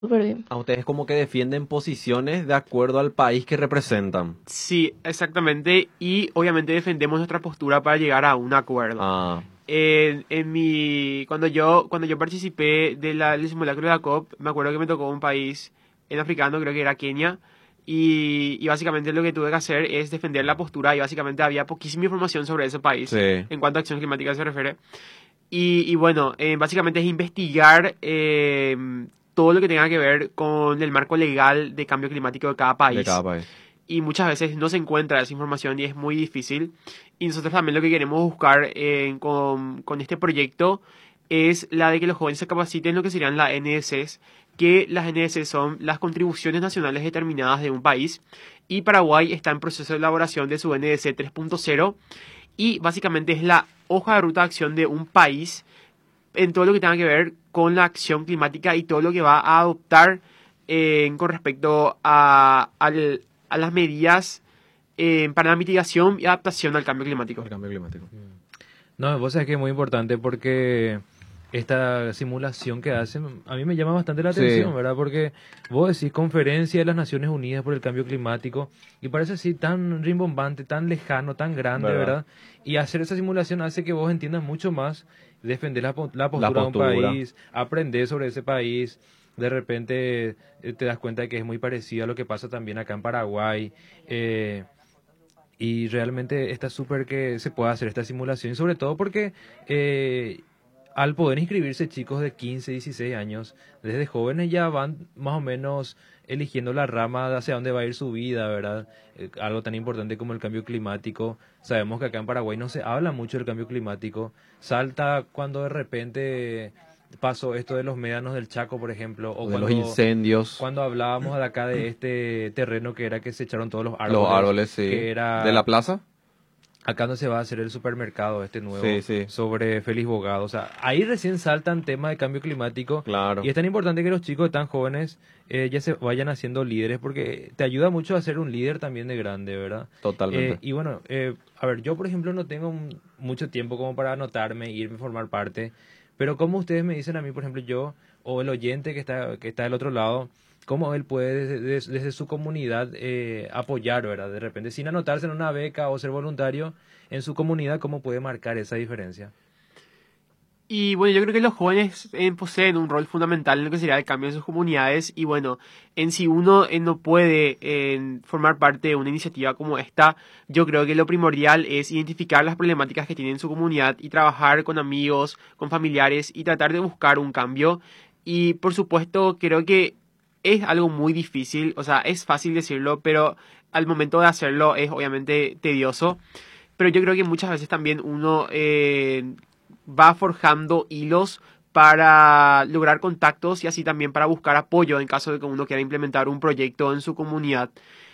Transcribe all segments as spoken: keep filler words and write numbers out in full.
Súper bien. A ustedes como que defienden posiciones de acuerdo al país que representan. Sí, exactamente. Y obviamente defendemos nuestra postura para llegar a un acuerdo. Ah, En, en mi, cuando yo, cuando yo participé de la, del simulacro de la COP, me acuerdo que me tocó un país en africano, creo que era Kenia, y, y básicamente lo que tuve que hacer es defender la postura y básicamente había poquísima información sobre ese país sí, en cuanto a acción climática se refiere. Y, y bueno, eh, básicamente es investigar eh, todo lo que tenga que ver con el marco legal de cambio climático de cada de cada país país. y muchas veces no se encuentra esa información y es muy difícil. Y nosotros también lo que queremos buscar eh, con, con este proyecto es la de que los jóvenes se capaciten en lo que serían las N D Cs, que las N D Cs son las contribuciones nacionales determinadas de un país y Paraguay está en proceso de elaboración de su N D C tres punto cero y básicamente es la hoja de ruta de acción de un país en todo lo que tenga que ver con la acción climática y todo lo que va a adoptar eh, con respecto a, al- a las medidas eh, para la mitigación y adaptación al cambio climático. El cambio climático. No, vos sabés que es muy importante porque esta simulación que hacen a mí me llama bastante la Sí, atención, ¿verdad? Porque vos decís Conferencia de las Naciones Unidas por el Cambio Climático y parece así tan rimbombante, tan lejano, tan grande, ¿verdad? ¿verdad? Y hacer esa simulación hace que vos entiendas mucho más, defender la, po- la La postura de un postura. país, aprender sobre ese país. De repente eh, te das cuenta de que es muy parecido a lo que pasa también acá en Paraguay. eh, y realmente está súper que se pueda hacer esta simulación, y sobre todo porque eh, al poder inscribirse chicos de quince dieciséis años, desde jóvenes ya van más o menos eligiendo la rama de hacia dónde va a ir su vida, ¿verdad? Eh, algo tan importante como el cambio climático. Sabemos que acá en Paraguay no se habla mucho del cambio climático. Salta cuando de repente pasó esto de los médanos del Chaco, por ejemplo, o De los cuando incendios, cuando hablábamos de acá de este terreno que era que se echaron todos los los árboles, árboles, sí. que De la era plaza, acá no se va a hacer el supermercado este sí, nuevo sí, sobre Félix Bogado. O sea, ahí recién saltan temas de cambio climático claro, y es tan importante que los chicos tan jóvenes eh, ya se vayan haciendo líderes porque te ayuda mucho a ser un líder también de grande, ¿verdad? Eh, totalmente. y bueno, eh, a ver, yo por ejemplo no tengo un- mucho tiempo como para anotarme e irme a formar parte, pero como ustedes me dicen a mí, por ejemplo, yo o el oyente que está, que está del otro lado, cómo él puede desde, desde- desde su comunidad eh, apoyar, ¿verdad? De repente, sin anotarse en una beca o ser voluntario en su comunidad, ¿cómo puede marcar esa diferencia? Y bueno, yo creo que los jóvenes eh, poseen un rol fundamental en lo que sería el cambio de sus comunidades y bueno, en si uno eh, no puede eh, formar parte de una iniciativa como esta, yo creo que lo primordial es identificar las problemáticas que tiene en su comunidad y trabajar con amigos, con familiares y tratar de buscar un cambio. Y por supuesto, creo que es algo muy difícil, o sea, es fácil decirlo, pero al momento de hacerlo es obviamente tedioso. Pero yo creo que muchas veces también uno eh, va forjando hilos para lograr contactos y así también para buscar apoyo en caso de que uno quiera implementar un proyecto en su comunidad.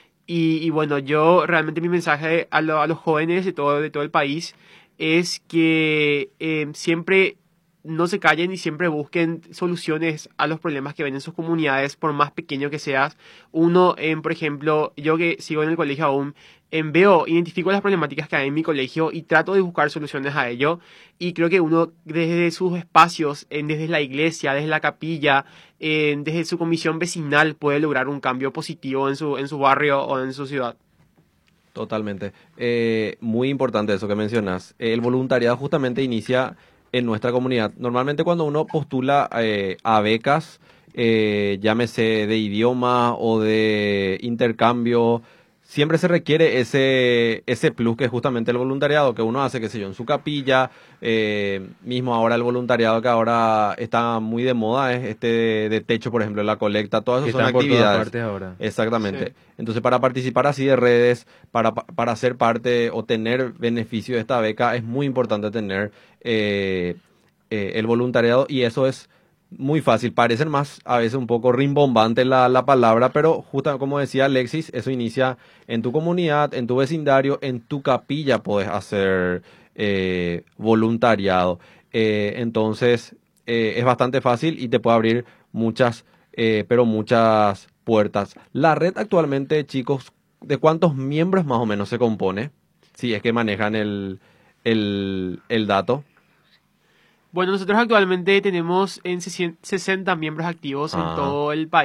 Y, y bueno, yo realmente mi mensaje a, lo- a los jóvenes de todo, de todo el país es que eh, siempre no se callen y siempre busquen soluciones a los problemas que ven en sus comunidades, por más pequeño que seas. Uno, en, por ejemplo, yo que sigo en el colegio aún, en veo, identifico las problemáticas que hay en mi colegio y trato de buscar soluciones a ello. Y creo que uno desde sus espacios, en- desde la iglesia, desde la capilla, en- desde su comisión vecinal puede lograr un cambio positivo en su, en su barrio o en su ciudad. Totalmente. Eh, muy importante eso que mencionas. El voluntariado justamente inicia en nuestra comunidad. Normalmente cuando uno postula eh, a becas, eh, llámese de idioma o de intercambio, siempre se requiere ese, ese plus que es justamente el voluntariado que uno hace, qué sé yo, en su capilla. Eh, mismo ahora el voluntariado que ahora está muy de moda es este de, de techo, por ejemplo, la colecta, todas Que esas son están por todas actividades. partes ahora. Sí. Exactamente. Entonces, para participar así de redes, para, pa- para ser parte o tener beneficio de esta beca, es muy importante tener eh, eh, el voluntariado y eso es muy fácil. Parecen más a veces un poco rimbombante la, la palabra, pero justo como decía Alexis, eso inicia en tu comunidad, en tu vecindario, en tu capilla puedes hacer eh, voluntariado. Eh, entonces, eh, es bastante fácil y te puede abrir muchas, eh, pero muchas puertas. La red actualmente, chicos, ¿de cuántos miembros más o menos se compone? Si es que manejan el, el, el dato. Bueno, nosotros actualmente tenemos en sesenta miembros activos Ah. en todo el país.